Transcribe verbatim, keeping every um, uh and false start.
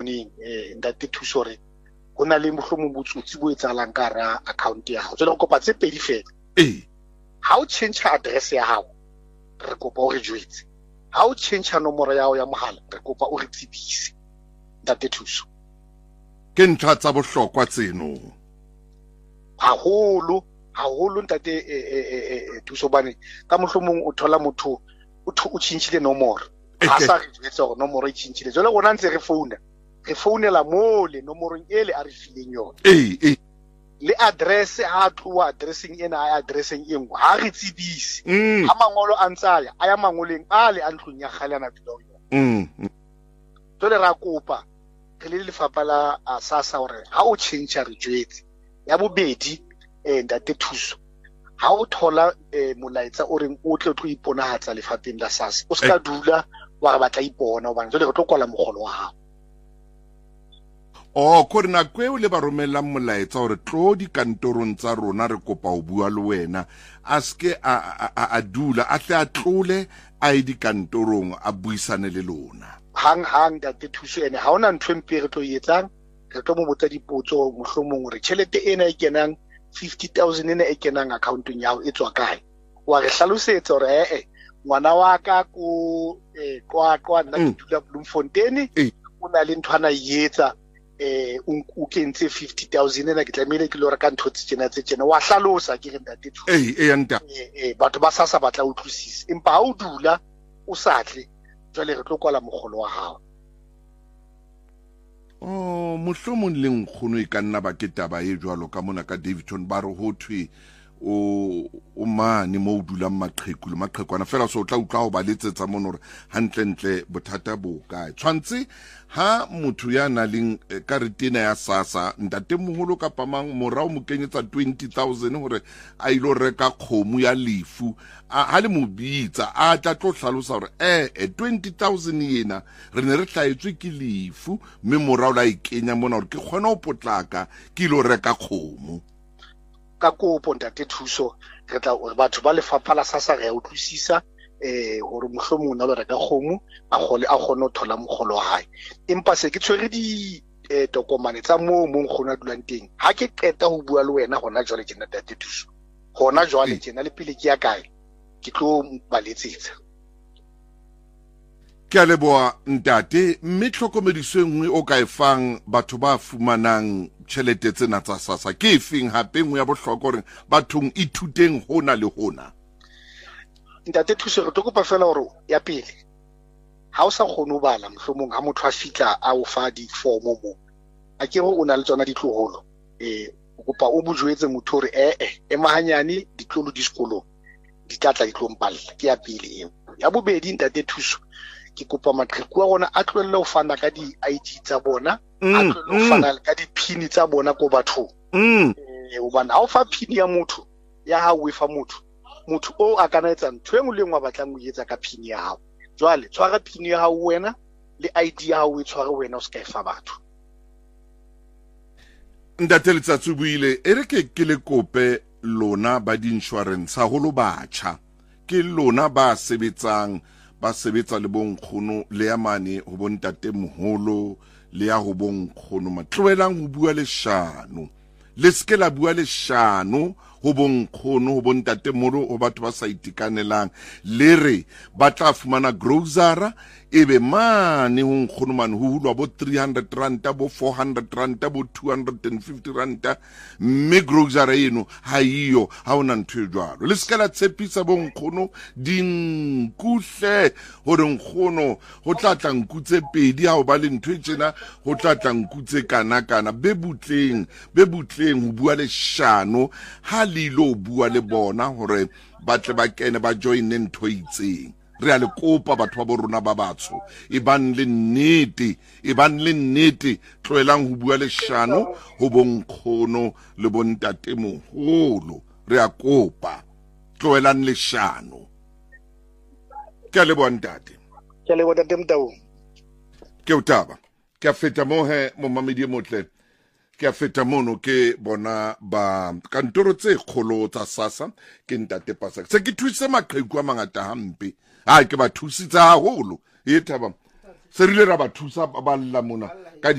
morning eh ntate thuso re go na le mohlomong botsotsi bo etsalang ka ra account ya hao jalo kopa tse pedi fela eh ha o change address ya hao re kopa o re jwetse ha o change nomoro ya hao ya mogala re kopa o re tsebise ntate thuso ke ntho tsa bohlokwa tseno haholo haholo ntate eh thuso bane ka mohlomong o thola motho o o tshintshile nomoro ha sa re jwetsa gore nomoro e tshintshile jalo gona ntse re founa re founela mo le nomorong ele a re fileng yona eh eh le address ha tloa addressing ena a addressing e nngwe ha re tsebise Mm. ha mangolo a ntsaya a ya mangoleng a le a ntlong ya kgalana tlo yona mm tole ra kopa re le lefapha la a SASSA hore ha o change re jwetse ya bobedi eh ntate thuso ha o thola eh molaetsa o reng o tle o tlo iponahatsa lefapheng la SASSA o ska dula wa re batla ipona hobane jole re tlo kwala mogolo wa hao o ko re na kweo le ba romelang molaetsa gore tlo di kantorong tsa rona re kopa o bua le wena a ske a a a dula a tle a tlole a e di kantorong a buisane le lona hang hang ntate thuso ene ha ona ntwe mpe re tlo etsang re tlo mo botsa dipotso mohlomong re tšhelete ena e kenang fifty thousand ena e kenang accountong ya hao e tswa kae wa re hlalosetsa hore eh eh ngwana wa ka ko eh kwa kwa nna ke dula Bloemfontein o na le nthwana yetsa eh o kentse fifty thousand ena ke tlamehile ke lo reka ntho tse tsena tse tsena wa hlalosa ke re ntate thuso eh eh anta eh batho ba SASSA batla o tlosisa empa ha o dula o satle jwale re tlo kwala mogolo wa hao oh mohlomong le nkgono e ka nna ba ke taba e jwalo ka mona ka Davidson ba re ho thwe o o mane mo o dulang maqheku le maqhekwana fela so tla utlwa go ba letsetsa mono re hantle ntle bothata bo kae tshwantse ha motho ya na leng karetena ya SASSA ntate moholo ka pamang morao mo kenyetsa twenty thousand hore a ilo reka khomu ya lefu ha le mo bitsa a tla tlo hlalosa hore eh twenty thousand yena re ne re hlaetswe ke lefu mme morao la ikenya mona hore ke khona o potlaka ke ilo reka khomu ka kopo ntate thuso re tla batho ba lefapha la SASSA re a utlwisisa eh hore mohlomong na lo reka khomu a gole a gone o thola mogolo wa hae empa se ke tshwere di eh tokomane tsa mo mo gona dulang teng ha ke qeta ho bua le wena gona jwale ke ntate thuso gona jwale ke na le pele ke ya kae ke tlo ba letsetsa ke a leboa ntate mme tlhokomediso engwe o ka efang batho ba fumanang tšhelete tsena tsa SASSA ke efeng hape ngwe ya bohlokwa gore bathong ithuteng hona le hona ntate thuso re tlo kopa fela hore ya pele ha o sa kgone ho bala mohlomong ha motho a fitla a o fa di form mo a ke re o na le tsona ditloholo eh o kopa o bujwetse motho hore eh eh emahanyane ditlolo di sekolo di tlatla di tlompalla ke ya pele eo ya bobedi ntate thuso ke kopa maqheku a rona a tlolelle ho fana ka di I D tsa bona a tlolelle ho fana ka di pin tsa bona ko bathong eh hobane ha o fa pin ya motho ya ha o e fa motho motho o a kana etsa ntho e ngwe le ngwe batlang o etsa ka pin ya hao jwale tshwara pin ya hao wena le I D ya hao e tshware wena o ska e fa batho ntate letsatsi buile e re ke ke le kope lona ba di insurance ha holo batjha ke lona ba sebetsang ba sebetsa le bonkgono le ya mane ho bontate moholo le ya ho bonkgono matloelang ho bua leshano le ske la bua leshano ho bonkgono ho bontate moholo ho batho ba sa itekanelang le re ba tla fumana grocery ebe mane ho nkgono mane ho hulwa bo three hundred rand bo four hundred rand bo two hundred fifty rand mme grocery eno ha iyo ha ona ntho e jwalo le ska la tshepisa bo nkgono dinkuhle hore nkgono ho tla tla nkutse pedi ha o ba le ntho e tsena ho tla tla nkutse kana kana be butleng be butleng ho bua le shano ha le lo bua le bona hore ba tle ba kene ba join ntho itseng re a le kopa batho ba bo rona ba batsho e ban le nnete e ban le nnete tloelang ho bua leshano ho bonkgono le bontate moholo re a kopa tloelang leshano ke le bontate ke le bontate mtaung ke utaba ke a feta mo he mo mamedi motle ke a feta mono ke bona ba kantoro tse kgolo tsa SASSA ke ntate pasa se ke thuse maqheku a mangata hampe ha ke ba thusitsa haholo e thaba se rile ra ba thusa ba lla mona ka